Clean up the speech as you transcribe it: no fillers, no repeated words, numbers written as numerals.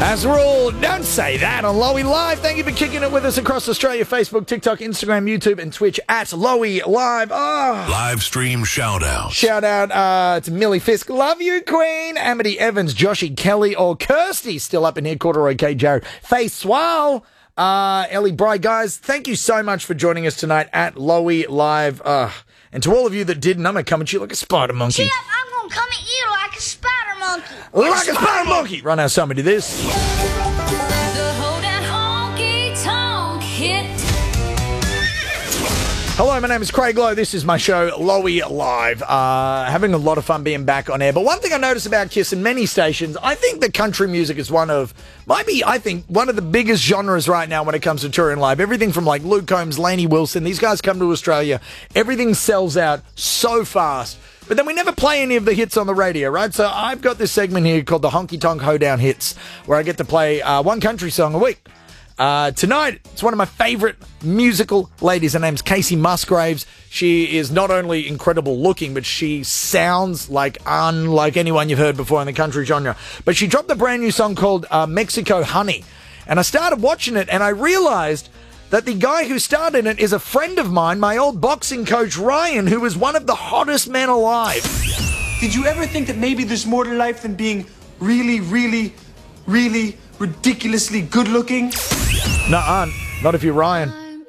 As a rule, don't say that on Lowy Live. Thank you for kicking it with us across Australia, Facebook, TikTok, Instagram, YouTube, and Twitch at Lowy Live. Oh. Live stream shout out. Shout out to Millie Fisk. Love you, Queen. Amity Evans, Joshy Kelly, or Kirsty. Still up in here. Corduroy K. Jared. Faye Swall. Ellie Bry. Guys, thank you so much for joining us tonight at Lowy Live. And to all of you that didn't, I'm going to come at you like a spider monkey. Chip, I'm going to come at you like a spider monkey. Like a spider monkey. Run out somebody this. The hold and honky tonk hit. Hello, my name is Craig Lowe. This is my show, Lowy Live. Having a lot of fun being back on air. But one thing I noticed about Kiss and many stations, I think that country music is one of the biggest genres right now when it comes to touring live. Everything from like Luke Combs, Lainey Wilson, these guys come to Australia. Everything sells out so fast. But then we never play any of the hits on the radio, right? So I've got this segment here called the Honky Tonk Hoedown Hits, where I get to play one country song a week. Tonight, it's one of my favorite musical ladies. Her name's Casey Musgraves. She is not only incredible looking, but she sounds like unlike anyone you've heard before in the country genre. But she dropped a brand new song called Mexico Honey. And I started watching it and I realized that the guy who starred in it is a friend of mine, my old boxing coach, Ryan, who was one of the hottest men alive. Did you ever think that maybe there's more to life than being really, really, really ridiculously good looking? Nuh-uh, not if you're Ryan.